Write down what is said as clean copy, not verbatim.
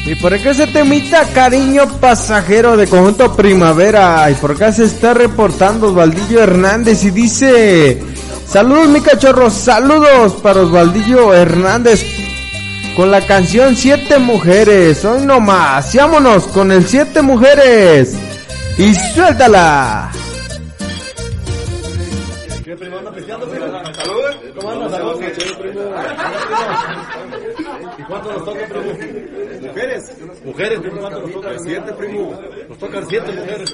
Y por acá se temita Cariño Pasajero de Conjunto Primavera. Y por acá se está reportando Osvaldillo Hernández y dice: saludos mi cachorro, saludos para Osvaldillo Hernández con la canción Siete Mujeres. Hoy nomás, vámonos con el Siete Mujeres y suéltala. ¿Qué primo anda pisteando, primo? ¿Salud? ¿Cómo andas? Salud, primo. ¿Y cuánto nos toca, primo? ¿Mujeres? Mujeres, primo, ¿cuánto nos toca? 7, primo. Nos tocan 7 mujeres.